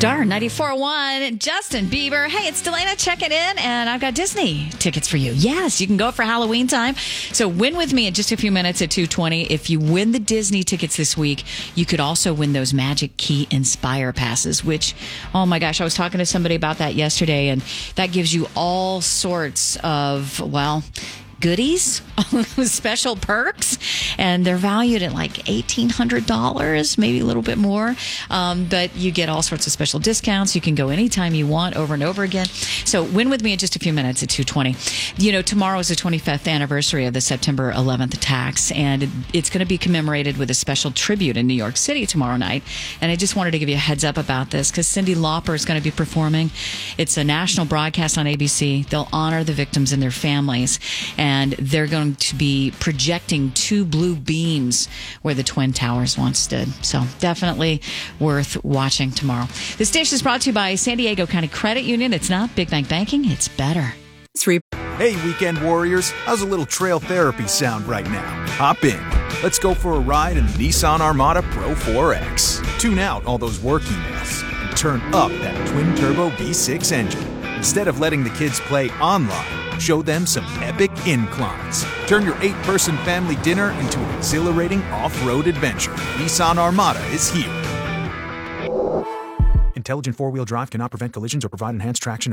Star 94.1, Justin Bieber. Hey, it's Delana checking in, and I've got Disney tickets for you. Yes, you can go for Halloween time. So win with me in just a few minutes at 2:20. If you win the Disney tickets this week, you could also win those Magic Key Inspire passes, which, oh my gosh, I was talking to somebody about that yesterday, and that gives you all sorts of, well, goodies, special perks, and they're valued at like $1,800, maybe a little bit more. But you get all sorts of special discounts. You can go anytime you want, over and over again. So win with me in just a few minutes at 2:20. You know, tomorrow is the 25th anniversary of the September 11th attacks, and it's going to be commemorated with a special tribute in New York City tomorrow night. And I just wanted to give you a heads up about this because Cyndi Lauper is going to be performing. It's a national broadcast on ABC. They'll honor the victims and their families, and they're going to be projecting two blue beams where the Twin Towers once stood. So definitely worth watching tomorrow. The station is brought to you by San Diego County Credit Union. It's not big bank banking, it's better. Hey, weekend warriors, how's a little trail therapy sound right now? Hop in. Let's go for a ride in the Nissan Armada Pro 4X. Tune out all those work emails and turn up that twin-turbo V6 engine. Instead of letting the kids play online, show them some epic inclines. Turn your 8-person family dinner into an exhilarating off-road adventure. Nissan Armada is here. Intelligent four-wheel drive cannot prevent collisions or provide enhanced traction.